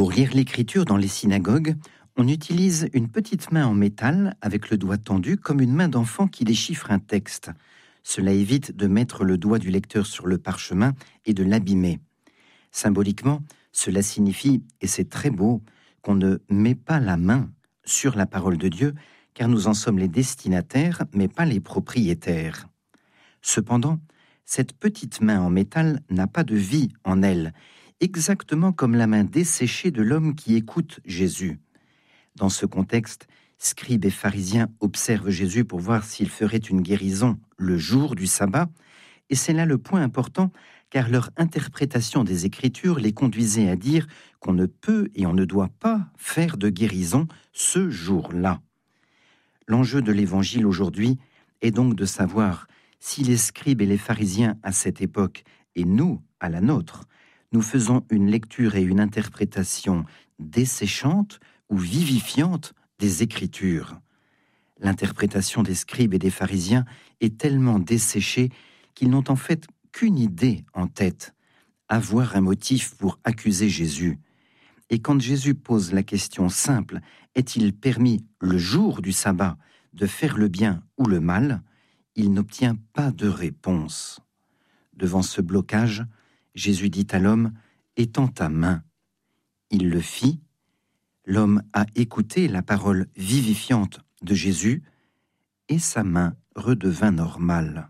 Pour lire l'écriture dans les synagogues, on utilise une petite main en métal avec le doigt tendu comme une main d'enfant qui déchiffre un texte. Cela évite de mettre le doigt du lecteur sur le parchemin et de l'abîmer. Symboliquement, cela signifie, et c'est très beau, qu'on ne met pas la main sur la parole de Dieu, car nous en sommes les destinataires, mais pas les propriétaires. Cependant, cette petite main en métal n'a pas de vie en elle, exactement comme la main desséchée de l'homme qui écoute Jésus. Dans ce contexte, scribes et pharisiens observent Jésus pour voir s'il ferait une guérison le jour du sabbat, et c'est là le point important, car leur interprétation des Écritures les conduisait à dire qu'on ne peut et on ne doit pas faire de guérison ce jour-là. L'enjeu de l'Évangile aujourd'hui est donc de savoir si les scribes et les pharisiens à cette époque, et nous à la nôtre, nous faisons une lecture et une interprétation desséchante ou vivifiante des Écritures. L'interprétation des scribes et des pharisiens est tellement desséchée qu'ils n'ont en fait qu'une idée en tête, avoir un motif pour accuser Jésus. Et quand Jésus pose la question simple, est-il permis le jour du sabbat de faire le bien ou le mal, il n'obtient pas de réponse. Devant ce blocage, Jésus dit à l'homme, « Étends ta main ». Il le fit. L'homme a écouté la parole vivifiante de Jésus et sa main redevint normale.